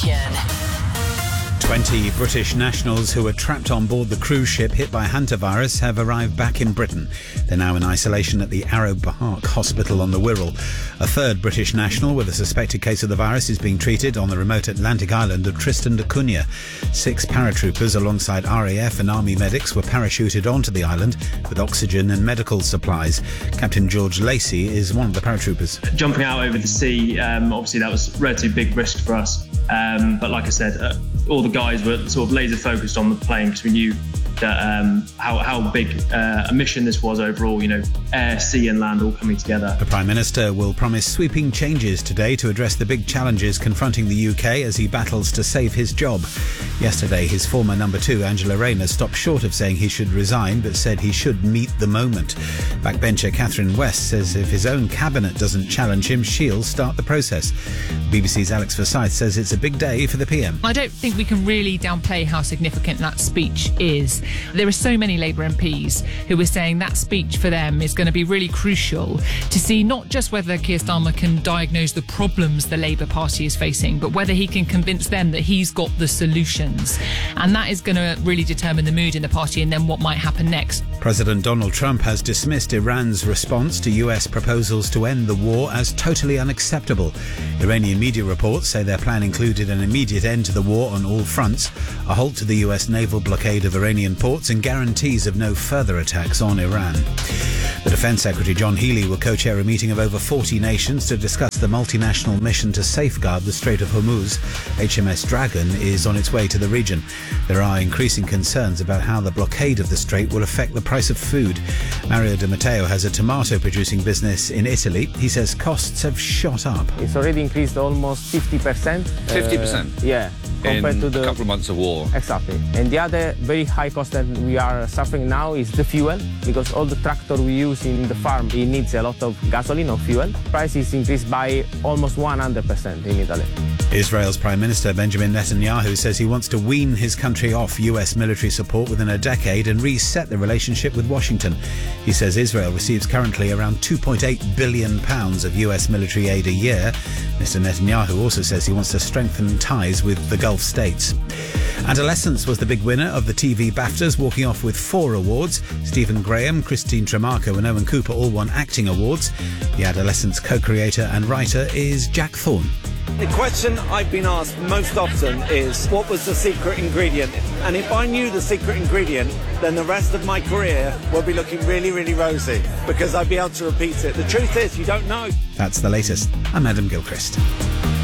Region. 20 British nationals who were trapped on board the cruise ship hit by hantavirus have arrived back in Britain. They're now in isolation at the Arrow Park Hospital on the Wirral. A third British national with a suspected case of the virus is being treated on the remote Atlantic island of Tristan da Cunha. 6 paratroopers alongside RAF and Army medics were parachuted onto the island with oxygen and medical supplies. Captain George Lacey is one of the paratroopers. Jumping out over the sea, obviously that was a relatively big risk for us. But like I said, all the guys were sort of laser focused on the plane because we knew that how big a mission this was overall, air, sea and land all coming together. The Prime Minister will promise sweeping changes today to address the big challenges confronting the UK as he battles to save his job. Yesterday, his former number 2, Angela Rayner, stopped short of saying he should resign, but said he should meet the moment. Backbencher Catherine West says if his own cabinet doesn't challenge him, she'll start the process. BBC's Alex Forsyth says it's a big day for the PM. I don't think we can really downplay how significant that speech is. There are so many Labour MPs who are saying that speech for them is going to be really crucial to see not just whether Keir Starmer can diagnose the problems the Labour Party is facing, but whether he can convince them that he's got the solutions. And that is going to really determine the mood in the party and then what might happen next. President Donald Trump has dismissed Iran's response to US proposals to end the war as totally unacceptable. Iranian media reports say their plan included an immediate end to the war on all fronts, a halt to the US naval blockade of Iranian ports and guarantees of no further attacks on Iran. The Defence Secretary John Healey will co-chair a meeting of over 40 nations to discuss the multinational mission to safeguard the Strait of Hormuz. HMS Dragon is on its way to the region. There are increasing concerns about how the blockade of the strait will affect the price of food. Mario Di Matteo has a tomato-producing business in Italy. He says costs have shot up. It's already increased almost 50%. 50%? Yeah. Compared to a couple of months of war. Exactly. And the other very high cost that we are suffering now is the fuel, because all the tractor we use in the farm, it needs a lot of gasoline or fuel. Price is increased by almost 100% in Italy. Israel's Prime Minister Benjamin Netanyahu says he wants to wean his country off US military support within a decade and reset the relationship with Washington. He says Israel receives currently around £2.8 billion of US military aid a year. Mr. Netanyahu also says he wants to strengthen ties with the Gulf states. Adolescence was the big winner of the TV BAFTAs, walking off with 4 awards. Stephen Graham, Christine Tremarco and Owen Cooper all won acting awards. The Adolescence co-creator and writer is Jack Thorne. The question I've been asked most often is, what was the secret ingredient? And if I knew the secret ingredient, then the rest of my career will be looking really, really rosy, because I'd be able to repeat it. The truth is, you don't know. That's the latest. I'm Adam Gilchrist.